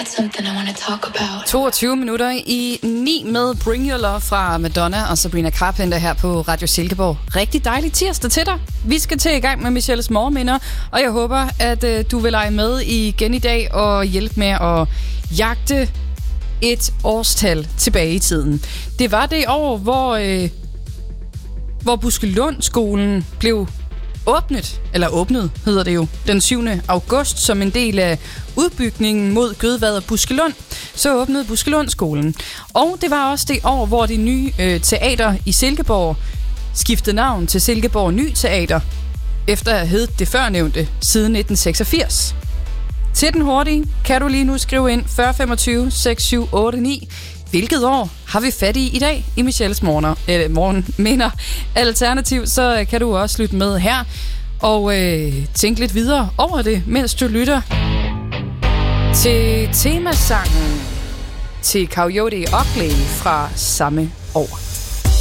22 minutter i 9 med Bring Your Love fra Madonna og Sabrina Carpenter her på Radio Silkeborg. Rigtig dejlig tirsdag til dig. Vi skal til i gang med Michelles morgenminder, og jeg håber, at du vil lege med igen i dag og hjælpe med at jagte et årstal tilbage i tiden. Det var det år, hvor Buskelund-skolen blev åbnet hedder det jo, den 7. august som en del af udbygningen mod Gødvad og Buskelund. Så åbnede Buskelund-skolen. Og det var også det år, hvor det nye teater i Silkeborg skiftede navn til Silkeborg Ny Teater, efter at have heddet det førnævnte siden 1986. Til den hurtige kan du lige nu skrive ind 4025 6789. Hvilket år har vi fat i dag i Michelles morgenminder? Alternativt så kan du også lytte med her og tænke lidt videre over det, mens du lytter til temasangen til Coyote Ugly fra samme år.